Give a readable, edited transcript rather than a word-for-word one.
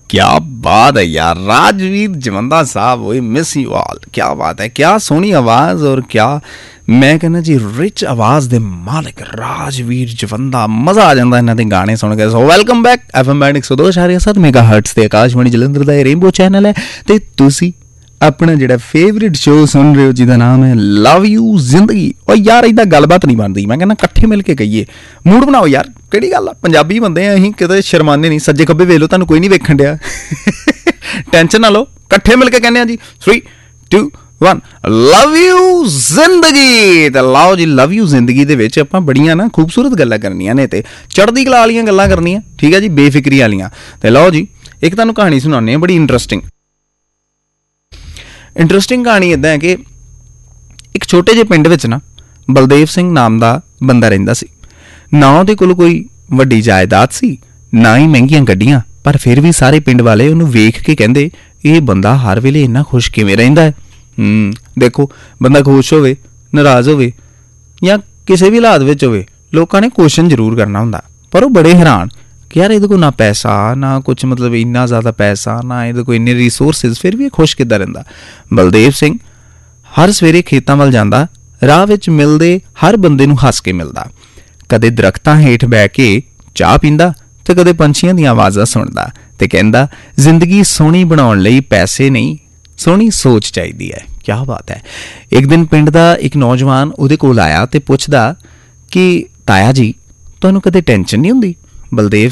क्या बात है यार, राजवीर जवंदा साहब, वही मिस यू ऑल। क्या बात है, क्या सोहनी आवाज़ और क्या मैं कहना जी रिच आवाज़ दे मालिक राजवीर जवंदा। मज़ा आ जाता इन्हों के गाने सुन के। So welcome back FM band 102.7 megahertz ते आकाशवाणी जलंधर का रेनबो चैनल है ते तुसी अपना जो फेवरेट शो सुन रहे हो जिसका नाम है लव यू जिंदगी। और यार इदा गलबात नहीं बनती, मैं कहना कट्ठे मिल के कहिए, मूड बनाओ यार। किहड़ी गल आ, पंजाबी बंदे आ असीं, किते शर्माने नहीं। सज्जे खब्बे वेख लो, तुहानूं कोई नहीं वेखण दिया। टेंशन ना लो, कट्ठे मिल के कहने जी 3 2 1 लव यू जिंदगी। तो लाओ जी, लव यू जिंदगी दे विच आपां बड़ियां ना खूबसूरत गल्लां करनियां ने ते चढ़दी कला वालियां गल्लां करनियां, ठीक है जी, बेफिक्री वालियां। ते लाओ जी एक तुहानूं कहानी सुणाने बड़ी इंटरस्टिंग कहानी इदां है कि एक छोटे ਜਿਹੇ पिंड ਵਿੱਚ ना बलदेव सिंह नाम ਦਾ ਬੰਦਾ ਰਹਿੰਦਾ ਸੀ। ਨਾ ਉਹਦੇ ਕੋਲ ਕੋਈ ਵੱਡੀ ਜਾਇਦਾਦ ਸੀ, ਨਾ ਹੀ ਮਹਿੰਗੀਆਂ ਗੱਡੀਆਂ, ਪਰ ਫਿਰ ਵੀ ਸਾਰੇ ਪਿੰਡ ਵਾਲੇ ਉਹਨੂੰ ਵੇਖ ਕੇ ਕਹਿੰਦੇ ਇਹ ਬੰਦਾ ਹਰ ਵੇਲੇ ਇੰਨਾ ਖੁਸ਼ ਕਿਵੇਂ ਰਹਿੰਦਾ ਹੈ। ਦੇਖੋ, ਬੰਦਾ ਖੁਸ਼ ਹੋਵੇ, ਨਾਰਾਜ਼ ਹੋਵੇ ਜਾਂ ਕਿਸੇ ਵੀ ਹਾਲਾਤ ਵਿੱਚ ਹੋਵੇ, ਲੋਕਾਂ ਨੇ ਕੁਐਸਚਨ ਜ਼ਰੂਰ ਕਰਨਾ ਹੁੰਦਾ। ਪਰ ਉਹ ਬੜੇ ਹੈਰਾਨ कि यार ये कोई ना पैसा ना कुछ, मतलब इन्ना ज़्यादा पैसा ना ये कोई इन्ने रिसोर्सिस, फिर भी खुश किद्दां रहिंदा। बलदेव सिंह हर सवेरे खेतां वल जांदा, राह विच मिलदे हर बंदे नूं हस के मिलदा, कदे दरख्तां हेठ बैठ के चाह पींदा ते कदे पंछियां दी आवाज़ां सुणदा ते कहंदा जिंदगी सोहनी बनाउण लई पैसे नहीं, सोहनी सोच चाहीदी है। क्या बात है। एक दिन पिंड दा एक नौजवान उहदे कोल आया ते पुछदा कि ताया जी तुहानूं कदे टेंशन नहीं हुंदी। बलदेव